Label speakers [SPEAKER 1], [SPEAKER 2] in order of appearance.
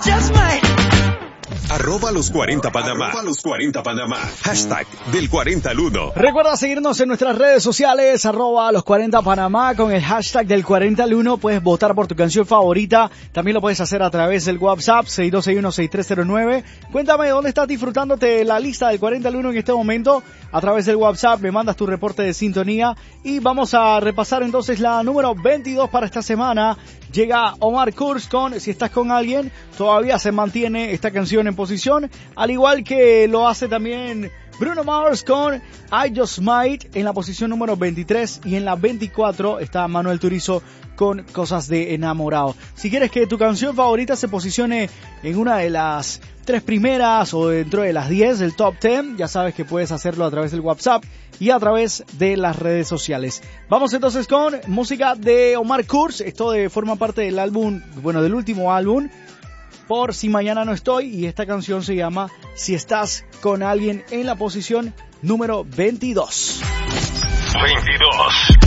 [SPEAKER 1] just might.
[SPEAKER 2] Arroba los 40 Panamá. Arroba los 40 Panamá. Hashtag del 40 al 1.
[SPEAKER 3] Recuerda seguirnos en nuestras redes sociales, arroba los 40 Panamá, con el hashtag del 40 al 1. Puedes votar por tu canción favorita. También lo puedes hacer a través del WhatsApp 6261-6309. Cuéntame dónde estás disfrutándote la lista del 40 al 1 en este momento. A través del WhatsApp me mandas tu reporte de sintonía. Y vamos a repasar entonces la número 22 para esta semana. Llega Omar Kurz con Si estás con alguien. Todavía se mantiene esta canción en posición, al igual que lo hace también Bruno Mars con I Just Might en la posición número 23, y en la 24 está Manuel Turizo con Cosas de Enamorado. Si quieres que tu canción favorita se posicione en una de las 3 primeras o dentro de las 10 del top 10, ya sabes que puedes hacerlo a través del WhatsApp y a través de las redes sociales. Vamos entonces con música de Omar Kurz. Esto forma parte del álbum, del último álbum, Por Si Mañana No Estoy, y esta canción se llama Si Estás Con Alguien, en la posición número 22.
[SPEAKER 2] 22.